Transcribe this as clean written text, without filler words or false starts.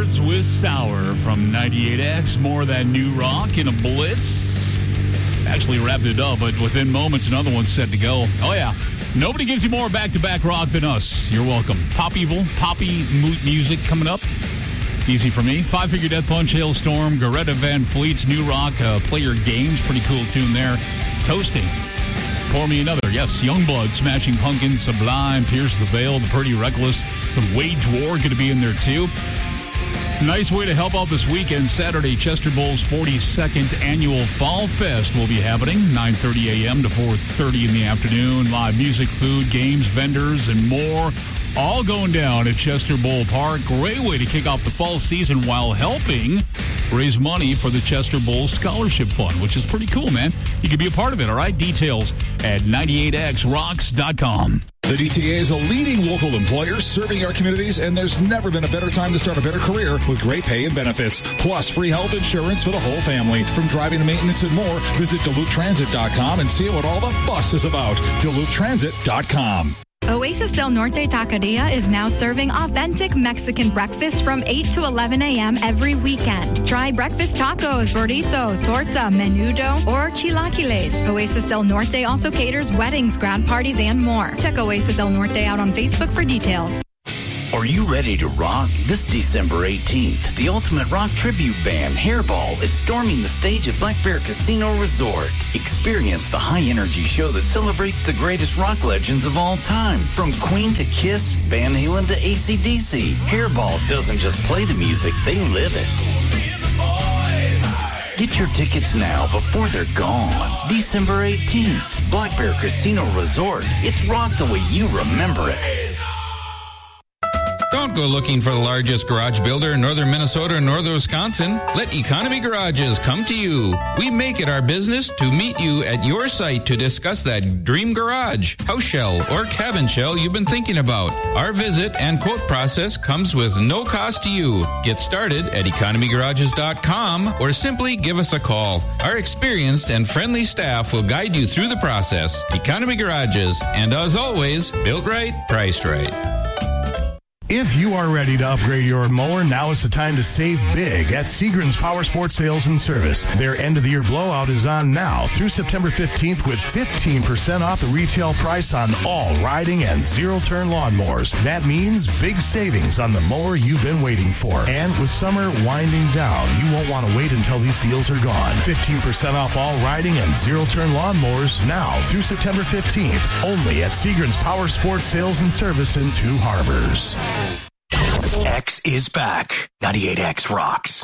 Buds with Sour from 98X. More of that new rock in a blitz. Actually wrapped it up, but within moments, another one's set to go. Oh, yeah. Nobody gives you more back-to-back rock than us. You're welcome. Pop Evil, poppy music coming up. Easy for me. Five Finger Death Punch, Hailstorm, Greta Van Fleet's new rock, Play Your Games. Pretty cool tune there. Toasting. Pour Me Another. Yes, Youngblood, Smashing Pumpkins, Sublime, Pierce the Veil, The Pretty Reckless. Some Wage War going to be in there, too. Nice way to help out this weekend. Saturday, Chester Bowl's 42nd Annual Fall Fest will be happening, 9:30 a.m. to 4:30 in the afternoon. Live music, food, games, vendors, and more. All going down at Chester Bowl Park. Great way to kick off the fall season while helping raise money for the Chester Bowl Scholarship Fund, which is pretty cool, man. You can be a part of it, all right? Details at 98xrocks.com. The DTA is a leading local employer serving our communities, and there's never been a better time to start a better career with great pay and benefits, plus free health insurance for the whole family. From driving to maintenance and more, visit DuluthTransit.com and see what all the fuss is about. DuluthTransit.com. Oasis Del Norte Taqueria is now serving authentic Mexican breakfast from 8 to 11 a.m. every weekend. Try breakfast tacos, burrito, torta, menudo, or chilaquiles. Oasis Del Norte also caters weddings, grad parties, and more. Check Oasis Del Norte out on Facebook for details. Are you ready to rock? This December 18th, the ultimate rock tribute band, Hairball, is storming the stage at Black Bear Casino Resort. Experience the high-energy show that celebrates the greatest rock legends of all time. From Queen to Kiss, Van Halen to AC/DC, Hairball doesn't just play the music, they live it. Get your tickets now before they're gone. December 18th, Black Bear Casino Resort. It's rock the way you remember it. Don't go looking for the largest garage builder in northern Minnesota or northern Wisconsin. Let Economy Garages come to you. We make it our business to meet you at your site to discuss that dream garage, house shell, or cabin shell you've been thinking about. Our visit and quote process comes with no cost to you. Get started at economygarages.com or simply give us a call. Our experienced and friendly staff will guide you through the process. Economy Garages, and as always, built right, priced right. If you are ready to upgrade your mower, now is the time to save big at Seagram's Power Sports Sales and Service. Their end-of-the-year blowout is on now through September 15th with 15% off the retail price on all riding and zero-turn lawnmowers. That means big savings on the mower you've been waiting for. And with summer winding down, you won't want to wait until these deals are gone. 15% off all riding and zero-turn lawnmowers now through September 15th, only at Seagram's Power Sports Sales and Service in Two Harbors. X is back. 98X rocks.